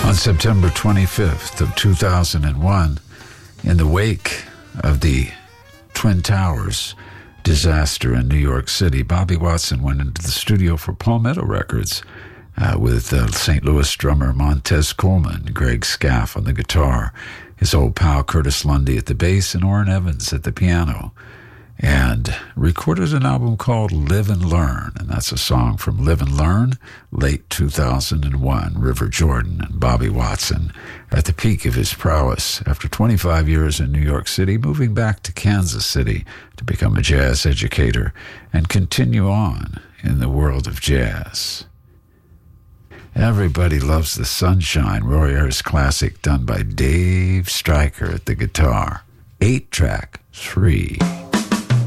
On September 25th of 2001, in the wake of the Twin Towers disaster in New York City, Bobby Watson went into the studio for Palmetto Records with St. Louis drummer Montez Coleman, Greg Scaff on the guitar, his old pal Curtis Lundy at the bass, and Orrin Evans at the piano, and recorded an album called Live and Learn, and that's a song from Live and Learn, late 2001. River Jordan and Bobby Watson at the peak of his prowess after 25 years in New York City, moving back to Kansas City to become a jazz educator and continue on in the world of jazz. Everybody Loves the Sunshine, Roy Ayers classic done by Dave Stryker at the guitar. 8-track 3.